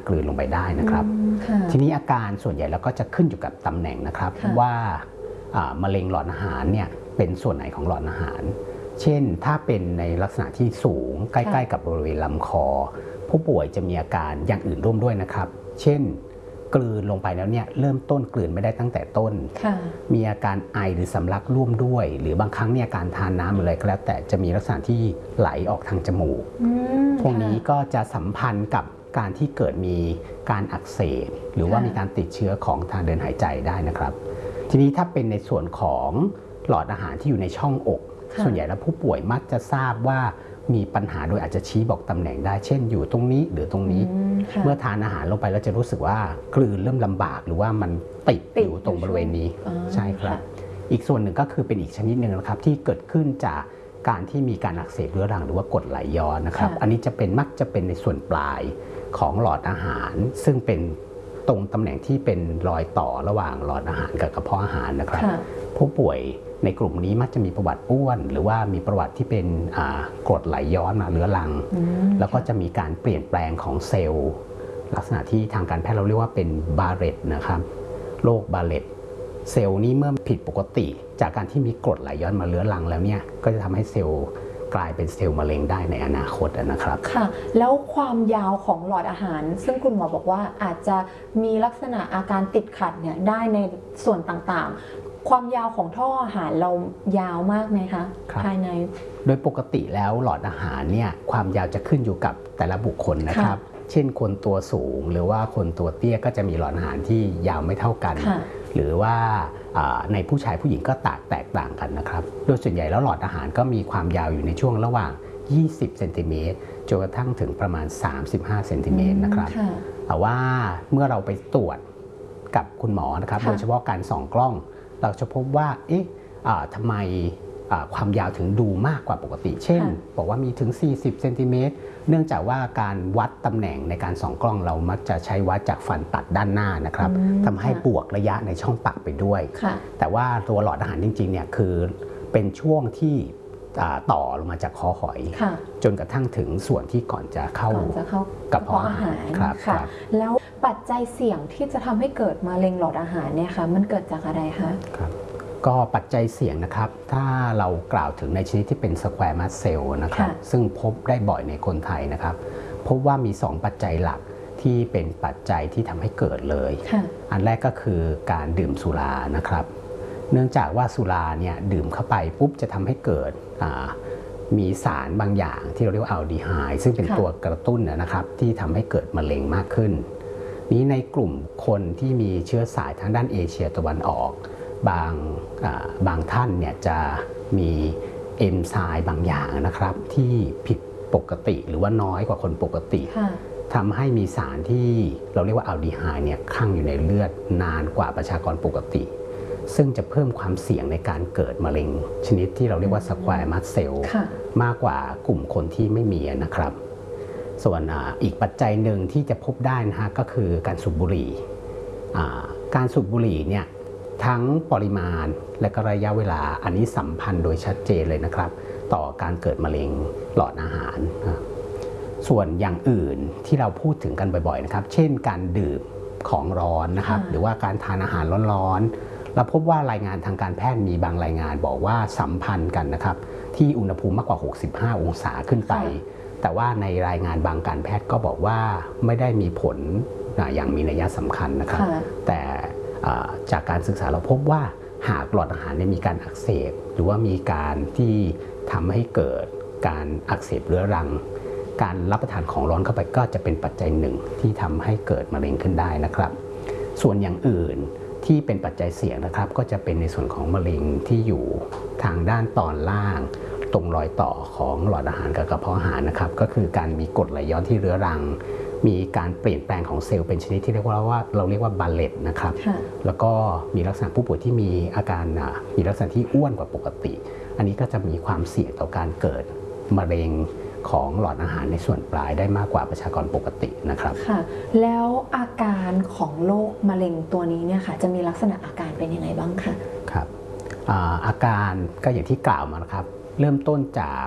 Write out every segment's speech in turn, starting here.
กลืนลงไปได้นะครับทีนี้อาการส่วนใหญ่แล้วก็จะขึ้นอยู่กับตำแหน่งนะครับว่ามะเร็งหลอดอาหารเนี่ยเป็นส่วนไหนของหลอดอาหารเช่นถ้าเป็นในลักษณะที่สูงใกล้ๆกับบริเวณลำคอผู้ป่วยจะมีอาการอย่างอื่นร่วมด้วยนะครับเช่นกลืนลงไปแล้วเนี่ยเริ่มต้นกลืนไม่ได้ตั้งแต่ต้นมีอาการไอหรือสำลักร่วมด้วยหรือบางครั้งเนี่ยการทานน้ำอะไรก็แล้วแต่จะมีลักษณะที่ไหลออกทางจมูกพวกนี้ก็จะสัมพันธ์กับการที่เกิดมีการอักเสบหรือว่ามีการติดเชื้อของทางเดินหายใจได้นะครับทีนี้ถ้าเป็นในส่วนของหลอดอาหารที่อยู่ในช่องอกส่วนใหญ่แล้วผู้ป่วยมักจะทราบว่ามีปัญหาโดยอาจจะชี้บอกตำแหน่งได้เช่นอยู่ตรงนี้หรือตรงนี้เมื่อทานอาหารลงไปแล้วจะรู้สึกว่ากลืนเริ่มลำบากหรือว่ามันติดอยู่ตรงบริเวณนี้ใช่ครับอีกส่วนหนึ่งก็คือเป็นอีกชนิดหนึ่งนะครับที่เกิดขึ้นจากการที่มีการอักเสบเรื้อรังหรือว่ากรดไหลย้อนนะครับอันนี้มักจะเป็นในส่วนปลายของหลอดอาหารซึ่งเป็นตรงตำแหน่งที่เป็นรอยต่อระหว่างหลอดอาหารกับกระเพาะอาหารนะครับผู้ป่วยในกลุ่มนี้มักจะมีประวัติอ้วนหรือว่ามีประวัติที่เป็นกรดไหลย้อนมาเรื้อรังแล้วก็จะมีการเปลี่ยนแปลงของเซลล์ลักษณะที่ทางการแพทย์เราเรียกว่าเป็นบาเรตนะครับโรคบาเรตเซลล์นี้เมื่อผิดปกติจากการที่มีกรดไหลย้อนมาเรื้อรังแล้วเนี่ยก็จะทำให้เซลล์กลายเป็นเซลล์มะเร็งได้ในอนาคตนะครับค่ะแล้วความยาวของหลอดอาหารซึ่งคุณหมอบอกว่าอาจจะมีลักษณะอาการติดขัดเนี่ยได้ในส่วนต่างๆความยาวของท่ออาหารเรายาวมากไหมคะภายในโดยปกติแล้วหลอดอาหารเนี่ยความยาวจะขึ้นอยู่กับแต่ละบุคคลนะครับเช่นคนตัวสูงหรือว่าคนตัวเตี้ยก็จะมีหลอดอาหารที่ยาวไม่เท่ากันหรือว่าในผู้ชายผู้หญิงก็แตกต่างกันนะครับโดยส่วนใหญ่แล้วหลอดอาหารก็มีความยาวอยู่ในช่วงระหว่าง20 เซนติเมตรจนกระทั่งถึงประมาณ35 เซนติเมตรนะครับแต่ว่าเมื่อเราไปตรวจกับคุณหมอนะครับโดยเฉพาะการส่องกล้องเราจะพบว่าทำไมความยาวถึงดูมากกว่าปกติเช่นบอกว่ามีถึง40 เซนติเมตรเนื่องจากว่าการวัดตำแหน่งในการส่องกล้องเรามักจะใช้วัดจากฟันตัดด้านหน้านะครับทำให้บวกระยะในช่องปากไปด้วยแต่ว่าตัวหลอดอาหารจริงๆเนี่ยคือเป็นช่วงที่ต่อลงมาจากคอหอยจนกระทั่งถึงส่วนที่ก่อนจะเข้ากระเพาะอาหารครับแล้วปัจจัยเสี่ยงที่จะทำให้เกิดมะเร็งหลอดอาหารเนี่ยค่ะมันเกิดจากอะไรคะก็ปัจจัยเสี่ยงนะครับถ้าเรากล่าวถึงในชนิดที่เป็นสแควร์มัสเซลนะครับซึ่งพบได้บ่อยในคนไทยนะครับพบว่ามี2ปัจจัยหลักที่เป็นปัจจัยที่ทำให้เกิดเลยอันแรกก็คือการดื่มสุรานะครับเนื่องจากว่าสุราเนี่ยดื่มเข้าไปปุ๊บจะทำให้เกิดมีสารบางอย่างที่เราเรียกว่าอัลดีไฮด์ซึ่งเป็นตัวกระตุ้นนะครับที่ทำให้เกิดมะเร็งมากขึ้นนี้ในกลุ่มคนที่มีเชื้อสายทางด้านเอเชียตะวันออกบางท่านเนี่ยจะมีเอนไซม์บางอย่างนะครับที่ผิดปกติหรือว่าน้อยกว่าคนปกติทำให้มีสารที่เราเรียกว่าอัลดีไฮด์เนี่ยคั่งอยู่ในเลือดนานกว่าประชากรปกติซึ่งจะเพิ่มความเสี่ยงในการเกิดมะเร็งชนิดที่เราเรียกว่าสแควร์มัสเซลมากกว่ากลุ่มคนที่ไม่มีนะครับส่วนอีกปัจจัยหนึ่งที่จะพบได้นะฮะก็คือการสูบบุหรี่การสูบบุหรี่เนี่ยทั้งปริมาณและก็ระยะเวลาอันนี้สัมพันธ์โดยชัดเจนเลยนะครับต่อการเกิดมะเร็งหลอดอาหารส่วนอย่างอื่นที่เราพูดถึงกันบ่อยๆนะครับเช่นการดื่มของร้อนนะครับหรือว่าการทานอาหารร้อนๆเราพบว่ารายงานทางการแพทย์มีบางรายงานบอกว่าสัมพันธ์กันนะครับที่อุณหภูมิมากกว่า65 องศาขึ้นไปแต่ว่าในรายงานบางการแพทย์ก็บอกว่าไม่ได้มีผลอย่างมีนัยสำคัญนะครับแต่จากการศึกษาเราพบว่าหากหลอดอาหารมีการอักเสบหรือว่ามีการที่ทำให้เกิดการอักเสบเรื้อรังการรับประทานของร้อนเข้าไปก็จะเป็นปัจจัยหนึ่งที่ทำให้เกิดมะเร็งขึ้นได้นะครับส่วนอย่างอื่นที่เป็นปัจจัยเสี่ยงนะครับก็จะเป็นในส่วนของมะเร็งที่อยู่ทางด้านตอนล่างตรงรอยต่อของหลอดอาหารกับกระเพาะอาหารนะครับก็คือการมีกรดไหลย้อนที่เรื้อรังมีการเปลี่ยนแปลงของเซลล์เป็นชนิดที่เราเรียกว่าบาเลตนะครับแล้วก็มีลักษณะผู้ป่วยที่มีอาการมีลักษณะที่อ้วนกว่าปกติอันนี้ก็จะมีความเสี่ยงต่อการเกิดมะเร็งของหลอดอาหารในส่วนปลายได้มากกว่าประชากรปกตินะครับค่ะแล้วอาการของโรคมะเร็งตัวนี้เนี่ยค่ะจะมีลักษณะอาการเป็นยังไงบ้างคะครับอาการก็อย่างที่กล่าวมานะครับเริ่มต้นจาก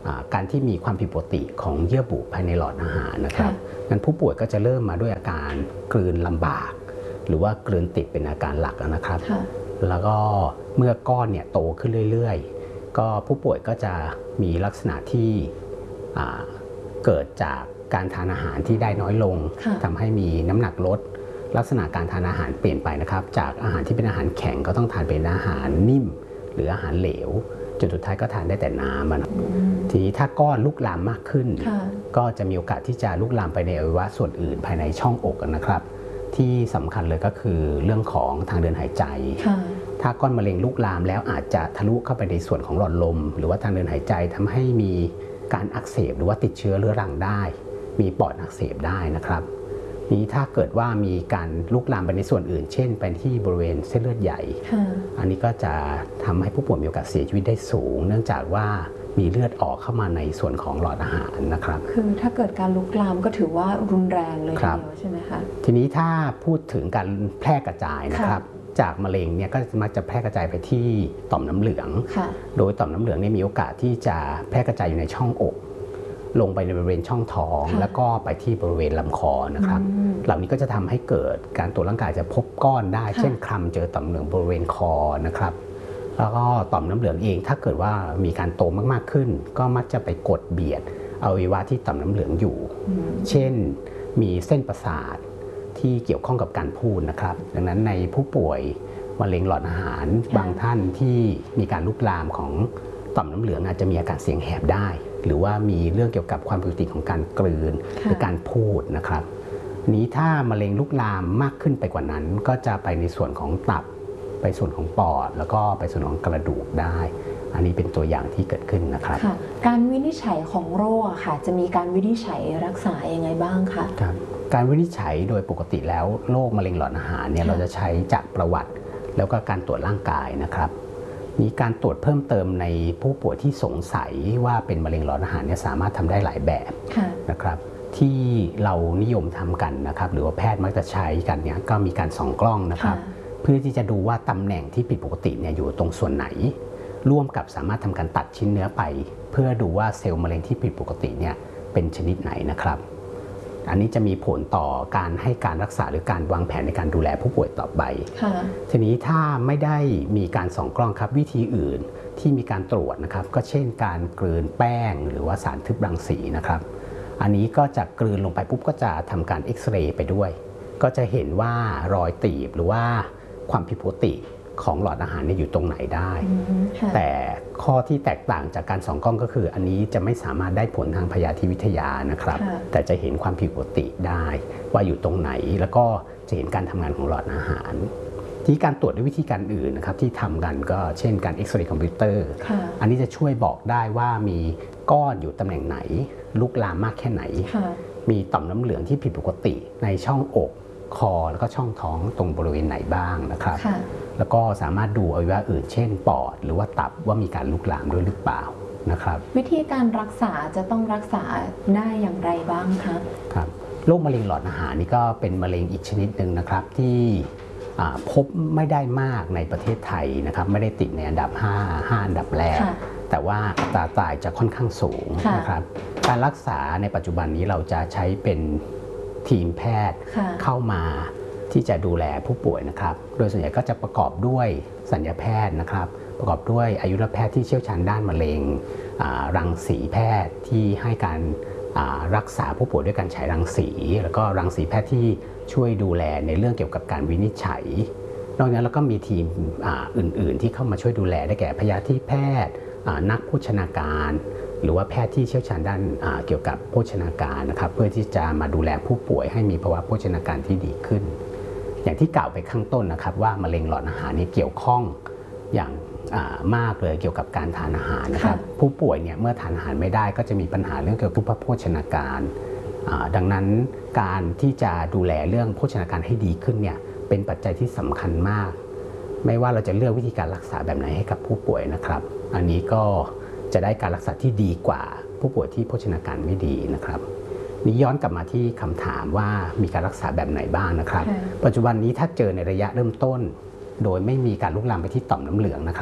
การที่มีความผิดปกติของเยื่อบุภายในหลอดอาหารนะครับงั้นผู้ป่วยก็จะเริ่มมาด้วยอาการกลืนลำบากหรือว่ากลืนติดเป็นอาการหลักนะครับแล้วก็เมื่อก้อนเนี่ยโตขึ้นเรื่อยๆก็ผู้ป่วยก็จะมีลักษณะที่เกิดจากการทานอาหารที่ได้น้อยลงทำให้มีน้ำหนักลดลักษณะการทานอาหารเปลี่ยนไปนะครับจากอาหารที่เป็นอาหารแข็งก็ต้องทานเป็นอาหารนิ่มหรืออาหารเหลวจนสุดท้ายก็ทานได้แต่น้ำทีนี้ถ้าก้อนลุกลามมากขึ้นก็จะมีโอกาสที่จะลุกลามไปในอวัยวะส่วนอื่นภายในช่องอกนะครับที่สำคัญเลยก็คือเรื่องของทางเดินหายใจถ้าก้อนมะเร็งลุกลามแล้วอาจจะทะลุเข้าไปในส่วนของหลอดลมหรือว่าทางเดินหายใจทำให้มีการอักเสบหรือว่าติดเชื้อเรื้อรังได้มีปอดอักเสบได้นะครับนี้ถ้าเกิดว่ามีการลุกลามไปในส่วนอื่นเช่นไปที่บริเวณเส้นเลือดใหญ่อันนี้ก็จะทำให้ผู้ป่วยมีโอกาสเสียชีวิตได้สูงเนื่องจากว่ามีเลือดออกเข้ามาในส่วนของหลอดอาหารนะครับคือถ้าเกิดการลุกลามก็ถือว่ารุนแรงเลยทีเดียวใช่ไหมคะทีนี้ถ้าพูดถึงการแพร่กระจายนะครับจากมะเร็งเนี่ยก็มักจะแพร่กระจายไปที่ต่อมน้ำเหลืองโดยต่อมน้ำเหลืองเนี่ยมีโอกาสที่จะแพร่กระจายอยู่ในช่องอกลงไปในบริเวณช่องท้องแล้วก็ไปที่บริเวณลำคอนะครับเหล่านี้ก็จะทำให้เกิดการตรวจร่างกายจะพบก้อนได้เช่นคลำเจอต่อมน้ำเหลืองบริเวณคอนะครับแล้วก็ต่อมน้ำเหลืองเองถ้าเกิดว่ามีการโตมากๆขึ้นก็มักจะไปกดเบียดอวัยวะที่ต่อมน้ำเหลืองอยู่เช่นมีเส้นประสาทที่เกี่ยวข้องกับการพูดนะครับดังนั้นในผู้ป่วยมะเร็งหลอดอาหารบางท่านที่มีการลุกลามของต่อมน้ำเหลืองอาจจะมีอาการเสียงแหบได้หรือว่ามีเรื่องเกี่ยวกับความผิดปกติของการกลืนหรือการพูดนะครับนี้ถ้ามะเร็งลุกลามมากขึ้นไปกว่านั้นก็จะไปในส่วนของตับไปส่วนของปอดแล้วก็ไปส่วนของกระดูกได้อันนี้เป็นตัวอย่างที่เกิดขึ้นนะครับการวินิจฉัยของโรคค่ะจะมีการวินิจฉัยรักษายังไงบ้างคะครับการวินิจฉัยโดยปกติแล้วโรคมะเร็งหลอดอาหารเนี่ยเราจะใช้จากประวัติแล้วก็การตรวจร่างกายนะครับมีการตรวจเพิ่มเติมในผู้ป่วยที่สงสัยว่าเป็นมะเร็งหลอดอาหารเนี่ยสามารถทำได้หลายแบบนะครับที่เรานิยมทำกันนะครับหรือว่าแพทย์มักจะใช้กันเนี่ยก็มีการส่องกล้องนะครับเพื่อที่จะดูว่าตำแหน่งที่ผิดปกติเนี่ยอยู่ตรงส่วนไหนร่วมกับสามารถทำการตัดชิ้นเนื้อไปเพื่อดูว่าเซลล์มะเร็งที่ผิดปกติเนี่ยเป็นชนิดไหนนะครับอันนี้จะมีผลต่อการให้การรักษาหรือการวางแผนในการดูแลผู้ป่วยต่อไปทีนี้ถ้าไม่ได้มีการส่องกล้องครับวิธีอื่นที่มีการตรวจนะครับก็เช่นการกลืนแป้งหรือว่าสารทึบรังสีนะครับอันนี้ก็จะกลืนลงไปปุ๊บก็จะทำการเอ็กซเรย์ไปด้วยก็จะเห็นว่ารอยตีบหรือว่าความผิดปกติของหลอดอาหารอยู่ตรงไหนได้แต่ข้อที่แตกต่างจากการส่องกล้องก็คืออันนี้จะไม่สามารถได้ผลทางพยาธิวิทยานะครับแต่จะเห็นความผิดปกติได้ว่าอยู่ตรงไหนแล้วก็จะเห็นการทำงานของหลอดอาหารที่การตรวจด้วยวิธีการอื่นนะครับที่ทำกันก็เช่นการเอ็กซเรย์คอมพิวเตอร์อันนี้จะช่วยบอกได้ว่ามีก้อนอยู่ตำแหน่งไหนลุกลามมากแค่ไหนมีต่อมน้ำเหลืองที่ผิดปกติในช่องอกคอแล้วก็ช่องท้องตรงบริเวณไหนบ้างนะครับแล้วก็สามารถดูอวัยวะอื่นเช่นปอดหรือว่าตับว่ามีการลุกลามด้วยหรือเปล่านะครับวิธีการรักษาจะต้องรักษาได้อย่างไรบ้างคะครับโรคมะเร็งหลอดอาหารนี่ก็เป็นมะเร็งอีกชนิดหนึ่งนะครับที่พบไม่ได้มากในประเทศไทยนะครับไม่ได้ติดในอันดับ5อันดับแรกแต่ว่าอัตราตายจะค่อนข้างสูงนะครับการรักษาในปัจจุบันนี้เราจะใช้เป็นทีมแพทย์เข้ามาที่จะดูแลผู้ป่วยนะครับโดยส่วนใหญ่ก็จะประกอบด้วยศัลยแพทย์นะครับประกอบด้วยอายุรแพทย์ที่เชี่ยวชาญด้านมะเร็งรังสีแพทย์ที่ให้การรักษาผู้ป่วยด้วยการฉายรังสีแล้วก็รังสีแพทย์ที่ช่วยดูแลในเรื่องเกี่ยวกับการวินิจฉัยนอกจากนั้นเราก็มีทีมอื่นๆที่เข้ามาช่วยดูแลได้แก่พยาธิแพทย์นักโภชนาการหรือว่าแพทย์ที่เชี่ยวชาญด้านเกี่ยวกับโภชนาการนะครับเพื่อที่จะมาดูแลผู้ป่วยให้มีภาวะโภชนาการที่ดีขึ้นอย่างที่กล่าวไปข้างต้นนะครับว่ามะเร็งหลอดอาหารนี้เกี่ยวข้องอย่างมากเลยเกี่ยวกับการทานอาหารนะครับผู้ป่วยเนี่ยเมื่อทานอาหารไม่ได้ก็จะมีปัญหาเรื่องเกี่ยวกับโภชนาการดังนั้นการที่จะดูแลเรื่องโภชนาการให้ดีขึ้นเนี่ยเป็นปัจจัยที่สำคัญมากไม่ว่าเราจะเลือกวิธีการรักษาแบบไหนให้กับผู้ป่วยนะครับอันนี้ก็จะได้การรักษาที่ดีกว่าผู้ป่วยที่โภชนาการไม่ดีนะครับนี้ย้อนกลับมาที่คำถามว่ามีการรักษาแบบไหนบ้างนะครับปัจจุบันนี้ถ้าเจอในระยะเริ่มต้นโดยไม่มีการลุกลามไปที่ต่อมน้ำเหลืองนะครับ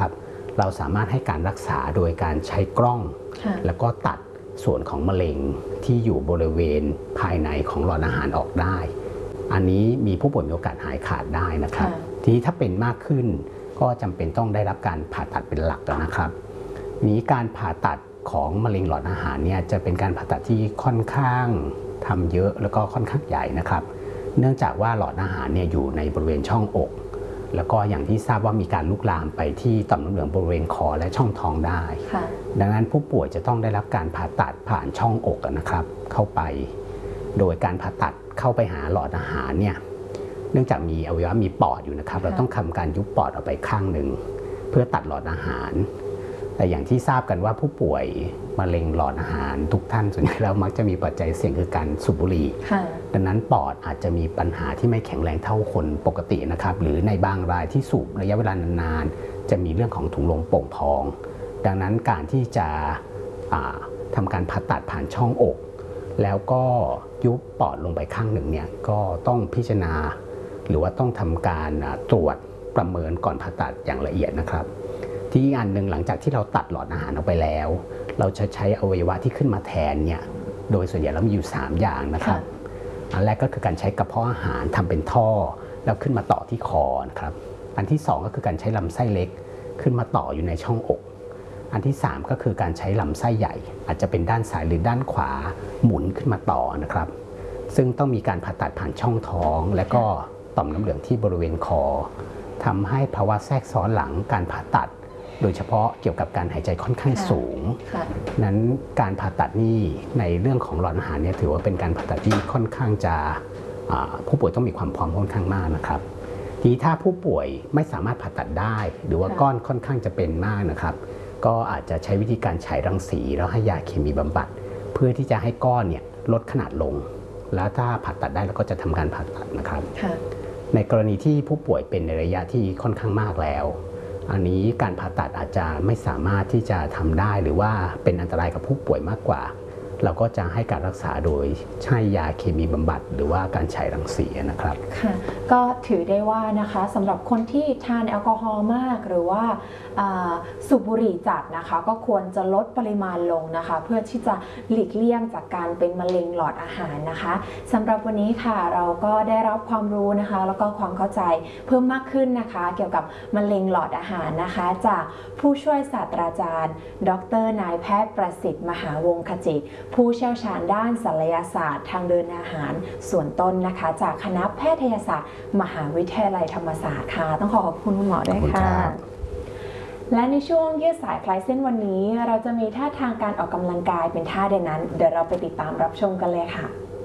เราสามารถให้การรักษาโดยการใช้กล้องแล้วก็ตัดส่วนของมะเร็งที่อยู่บริเวณภายในของหลอดอาหารออกได้อันนี้มีผู้ป่วยมีโอกาสหายขาดได้นะครับทีนี้ถ้าเป็นมากขึ้นก็จำเป็นต้องได้รับการผ่าตัดเป็นหลักนะครับนี้การผ่าตัดของมะเร็งหลอดอาหารเนี่ยจะเป็นการผ่าตัดที่ค่อนข้างทำเยอะแล้วก็ค่อนข้างใหญ่นะครับเนื่องจากว่าหลอดอาหารเนี่ยอยู่ในบริเวณช่องอกแล้วก็อย่างที่ทราบว่ามีการลุกลามไปที่ต่อมน้ำเหลืองบริเวณคอและช่องท้องได้ดังนั้นผู้ป่วยจะต้องได้รับการผ่าตัดผ่านช่องอกนะครับเข้าไปโดยการผ่าตัดเข้าไปหาหลอดอาหารเนี่ยเนื่องจากมีอวัยวะมีปอดอยู่นะครับเราต้องทำการยุบปอดออกไปข้างหนึ่งเพื่อตัดหลอดอาหารแต่อย่างที่ทราบกันว่าผู้ป่วยมะเร็งหลอดอาหารทุกท่านส่วนใหญ่แล้วมักจะมีปัจจัยเสี่ยงคือการสูบบุหรี่ดังนั้นปอดอาจจะมีปัญหาที่ไม่แข็งแรงเท่าคนปกตินะครับหรือในบางรายที่สูบระยะเวลานานๆจะมีเรื่องของถุงลมโป่งพองดังนั้นการที่จะทำการผ่าตัดผ่านช่องอกแล้วก็ยุบปอดลงไปข้างหนึ่งเนี่ยก็ต้องพิจารณาหรือว่าต้องทำการตรวจประเมินก่อนผ่าตัดอย่างละเอียดนะครับที่อีกอันหนึ่งหลังจากที่เราตัดหลอดอาหารออกไปแล้วเราจะใช้อวัยวะที่ขึ้นมาแทนเนี่ยโดยส่วนใหญ่แล้วมีอยู่3อย่างนะครับอันแรกก็คือการใช้กระเพาะอาหารทำเป็นท่อแล้วขึ้นมาต่อที่คอนะครับอันที่2ก็คือการใช้ลำไส้เล็กขึ้นมาต่ออยู่ในช่องอกอันที่3ก็คือการใช้ลำไส้ใหญ่อาจจะเป็นด้านซ้ายหรือด้านขวาหมุนขึ้นมาต่อนะครับซึ่งต้องมีการผ่าตัดผ่านช่องท้องและก็ต่อมน้ำเหลืองที่บริเวณคอทำให้ภาวะแทรกซ้อนหลังการผ่าตัดโดยเฉพาะเกี่ยวกับการหายใจค่อนข้างสูงนั้นการผ่าตัดนี่ในเรื่องของหลอดอาหารเนี่ยถือว่าเป็นการผ่าตัดที่ค่อนข้างจะผู้ป่วยต้องมีความพร้อมค่อนข้างมากนะครับทีนี้ถ้าผู้ป่วยไม่สามารถผ่าตัดได้หรือว่าก้อนค่อนข้างจะเป็นมากนะครับก็อาจจะใช้วิธีการฉายรังสีแล้วให้ยาเคมีบำบัดเพื่อที่จะให้ก้อนเนี่ยลดขนาดลงแล้วถ้าผ่าตัดได้เราก็จะทำการผ่าตัดนะครับในกรณีที่ผู้ป่วยเป็นในระยะที่ค่อนข้างมากแล้วอันนี้การผ่าตัดอาจจะไม่สามารถที่จะทำได้หรือว่าเป็นอันตรายกับผู้ป่วยมากกว่าเราก็จะให้การรักษาโดยใช้ยาเคมีบำบัดหรือว่าการฉายรังสีนะครับค่ะก็ถือได้ว่านะคะสำหรับคนที่ทานแอลกอฮอล์มากหรือว่าสูบบุหรี่จัดนะคะก็ควรจะลดปริมาณลงนะคะเพื่อที่จะหลีกเลี่ยงจากการเป็นมะเร็งหลอดอาหารนะคะสำหรับวันนี้ค่ะเราก็ได้รับความรู้นะคะแล้วก็ความเข้าใจเพิ่มมากขึ้นนะคะเกี่ยวกับมะเร็งหลอดอาหารนะคะจากผู้ช่วยศาสตราจารย์ดร.นายแพทย์ประสิทธิ์มหาวงศ์ขจิตผู้เชี่ยวชาญด้านศัลยศาสตร์ทางเดินอาหารส่วนต้นนะคะจากคณะแพทยศาสตร์มหาวิทยาลัยธรรมศาสตร์ค่ะต้องขอบคุณคุณหมอด้วยค่ะและในช่วงยืดสายคลายเส้นวันนี้เราจะมีท่าทางการออกกำลังกายเป็นท่าใดนั้นเดี๋ยวเราไปติดตามรับชมกันเลยค่ะ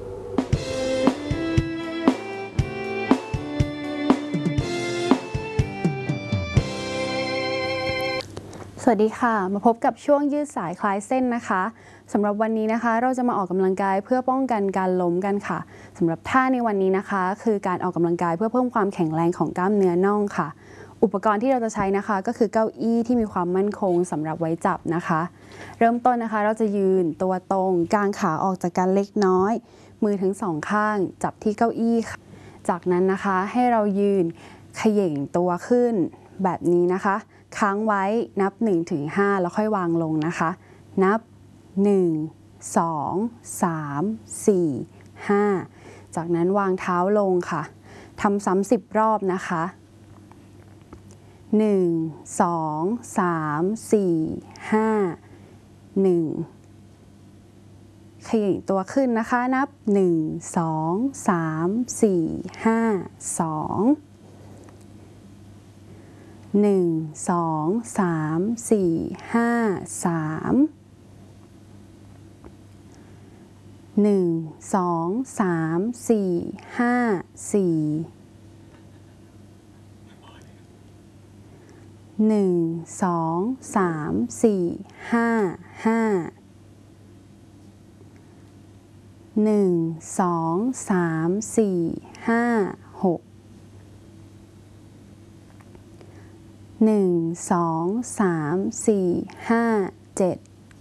สวัสดีค่ะมาพบกับช่วงยืดสายคลายเส้นนะคะสำหรับวันนี้นะคะเราจะมาออกกำลังกายเพื่อป้องกันการล้มกันค่ะสำหรับท่าในวันนี้นะคะคือการออกกำลังกายเพื่อเพิ่มความแข็งแรงของกล้ามเนื้อน่องค่ะอุปกรณ์ที่เราจะใช้นะคะก็คือเก้าอี้ที่มีความมั่นคงสำหรับไว้จับนะคะเริ่มต้นนะคะเราจะยืนตัวตรงกางขาออกจากกันเล็กน้อยมือทั้งสองข้างจับที่เก้าอี้ค่ะจากนั้นนะคะให้เรายืนเขย่งตัวขึ้นแบบนี้นะคะค้างไว้นับ 1-5 แล้วค่อยวางลงนะคะนับ 1 2 3 4 5 จากนั้นวางเท้าลงค่ะทำซ้ำ10 รอบนะคะ1 2 3 4 5 1เขย่งตัวขึ้นนะคะนับ 1 2 3 4 5 2 1 2 3 4 5 3 1 2 3 4 5 4 1 2 3 4 5 5 1 2 3 4 5 6 1 2 3 4 5 7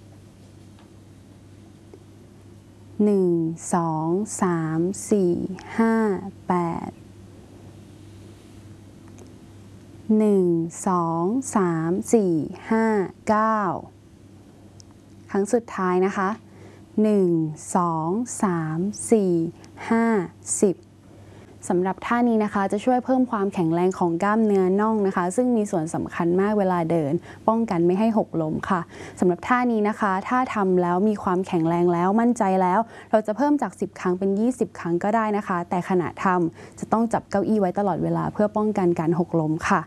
1 2 3 4 5 8 1 2 3 4 5 9 ครั้งสุดท้ายนะคะ1 2 3 4 5 10สำหรับท่านี้นะคะจะช่วยเพิ่มความแข็งแรงของกล้ามเนื้อน่องนะคะซึ่งมีส่วนสำคัญมากเวลาเดินป้องกันไม่ให้หกล้มค่ะสำหรับท่านี้นะคะถ้าทำแล้วมีความแข็งแรงแล้วมั่นใจแล้วเราจะเพิ่มจาก10ครั้งเป็น20ครั้งก็ได้นะคะแต่ขณะทำจะต้องจับเก้าอี้ไว้ตลอดเวลาเพื่อป้องกันการหกล้มค่ะ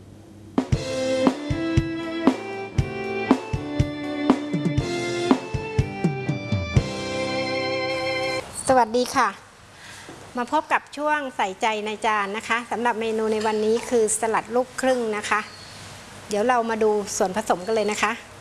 สวัสดีค่ะมาพบกับช่วงใส่ใจในจานนะคะสำหรับเมนูในวันนี้คือสลัดลูกครึ่งนะคะเดี๋ยวเรามาดูส่วนผสมกันเลยนะคะ